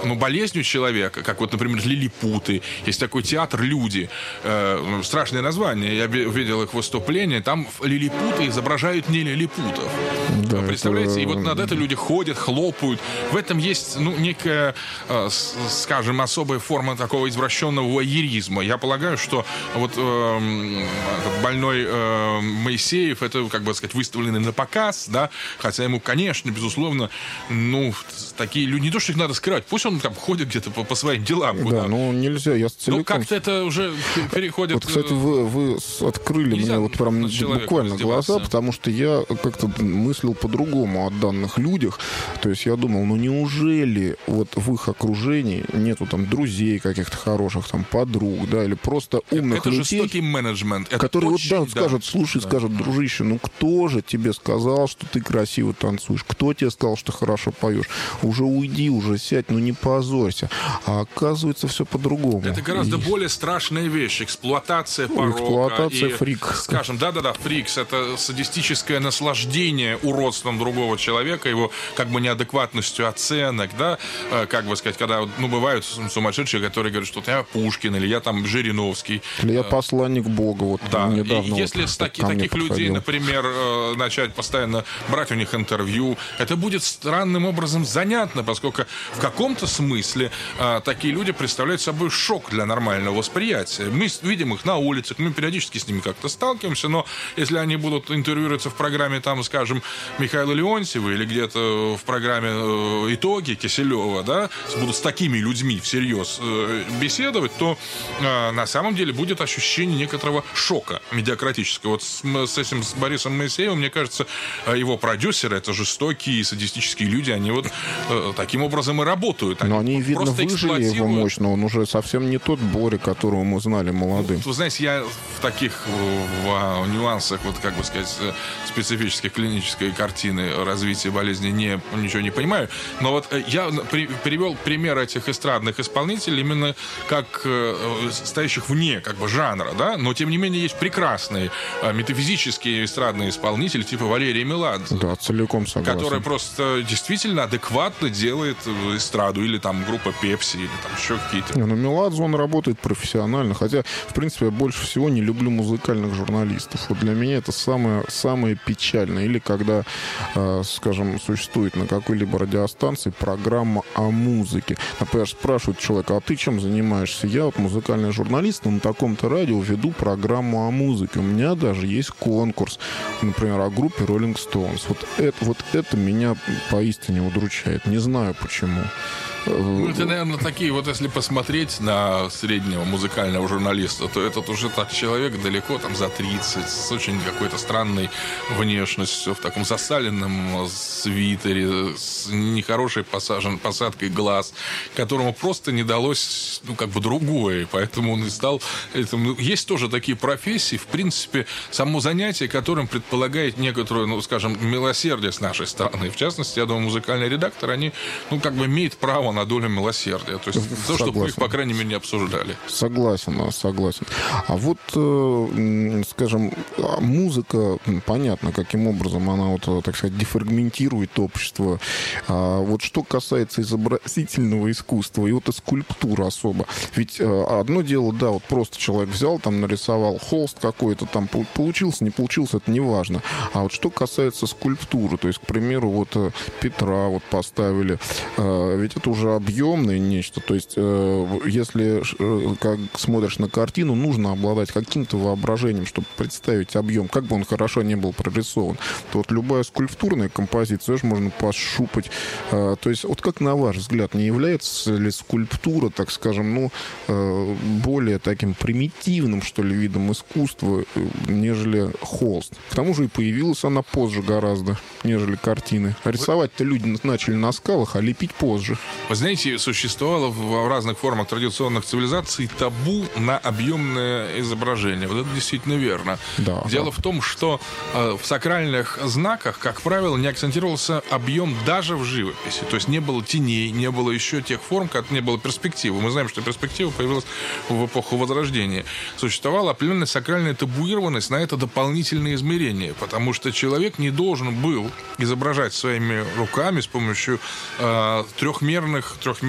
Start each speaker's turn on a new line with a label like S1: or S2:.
S1: болезнью человека, как вот, например, лилипуты. Есть такой театр «Люди». Страшное название. Я видел их выступления. Там лилипуты изображают не лилипутов. Да, вы представляете? И вот над это люди ходят, хлопают. В этом есть, некая, скажем, особая форма такого извращенного воеризма. Я полагаю, что вот больной Моисеев, это, как бы сказать, выставленный на показ, да, хотя ему, конечно, безусловно, такие люди, не то, что их надо скрывать, пусть он там ходит где-то по своим делам.
S2: Да, нельзя, я целиком...
S1: как-то это уже переходит...
S2: Вот, кстати, вы открыли мне вот прям буквально глаза, потому что я как-то мыслил по-другому о данных людях. То есть я думал, неужели вот в их окружении нету там друзей каких-то хороших, там подруг, да, или просто умных людей...
S1: Это жестокий менеджмент.
S2: Которые скажут, слушай, скажут, дружище, кто же тебе сказал, что ты красиво танцуешь? Кто тебе сказал, что ты хорошо поешь? Уже уйди, уже сядь, не позорься. А оказывается, все по-другому.
S1: Это гораздо более страшная вещь. Эксплуатация порока.
S2: Эксплуатация фрик.
S1: Скажем, фрикс. Это садистическое наслаждение уродством другого человека, его как бы неадекватностью оценок, да, как бы сказать, когда, бывают сумасшедшие, которые говорят, что я Пушкин, или я там Жириновский.
S2: Или я посланник Бога. Вот недавно.
S1: И если таких людей, например, начать постоянно брать у них интервью, это будет странным образом занятно, поскольку в каком-то смысле такие люди представляют собой шок для нормального восприятия. Мы видим их на улицах, мы периодически с ними как-то сталкиваемся, но если они будут интервьюироваться в программе, там, скажем, Михаила Леонтьева или где-то в программе «Итоги» Киселева, да, будут с такими людьми всерьез беседовать, то на самом деле будет ощущение некоторого шока медиакратического. Вот с Борисом Моисеевым, мне кажется, его продюсеры, это жестокие садистические люди, они вот таким образом и работают.
S2: Но они, видно, выжили его мощно. Он уже совсем не тот Боря, которого мы знали молодым.
S1: Вы знаете, я в таких нюансах, вот как бы сказать, специфической клинической картины развития болезни ничего не понимаю. Но вот я привел пример этих эстрадных исполнителей именно как стоящих вне как бы жанра, да, но тем не менее есть прекрасные метафизические эстрадные исполнители типа Валерия Меладзе.
S2: Да, целиком согласен.
S1: Который просто действительно адекватно делает эстраду, или там группа Пепси, или там еще какие-то.
S2: Меладзе, он работает профессионально, хотя, в принципе, я больше всего не люблю музыкальных журналистов. Вот для меня это самое печальное. Или когда, скажем, существует на какой-либо радиостанции программа о музыке. Например, спрашивают человека, а ты чем занимаешься? Я вот музыкальный журналист, но на таком-то радио веду программу о музыке. У меня даже есть конкурс, например, о группе Rolling Stones. Вот это меня поистине удручает. Не знаю почему.
S1: Это, наверное, такие вот, если посмотреть на среднего музыкального журналиста, то этот уже так человек далеко там за 30, с очень какой-то странной внешностью, в таком засаленном свитере, с нехорошей посадкой глаз, которому просто не далось, другое, поэтому он и стал этим. Есть тоже такие профессии, в принципе, само занятие, которым предполагает некоторое, милосердие с нашей стороны. В частности, я думаю, музыкальные редакторы, они, имеют право на долю милосердия. То есть то, чтобы их, по крайней мере, не обсуждали.
S2: Согласен. А вот, скажем, музыка, понятно, каким образом она, так сказать, дефрагментирует общество. А вот что касается изобразительного искусства и и скульптуры особо. Ведь одно дело, просто человек взял, там, нарисовал холст какой-то, там, получился, не получился, это не важно. А вот что касается скульптуры, то есть, к примеру, Петра поставили, ведь это уже объемное нечто. То есть, если как смотришь на картину, нужно обладать каким-то воображением, чтобы представить объем, как бы он хорошо не был прорисован. То любая скульптурная композиция же можно пощупать. То есть, как на ваш взгляд, не является ли скульптура, так скажем, более таким примитивным, что ли, видом искусства, нежели холст? К тому же и появилась она позже гораздо, нежели картины. Рисовать-то люди начали на скалах, а лепить позже.
S1: Вы знаете, существовало в разных формах традиционных цивилизаций табу на объемное изображение. Вот это действительно верно.
S2: Да,
S1: Дело в том, что в сакральных знаках, как правило, не акцентировался объем даже в живописи. То есть не было теней, не было еще тех форм, как не было перспективы. Мы знаем, что перспектива появилась в эпоху Возрождения. Существовала определенная сакральная табуированность на это дополнительное измерение, потому что человек не должен был изображать своими руками с помощью трехмерных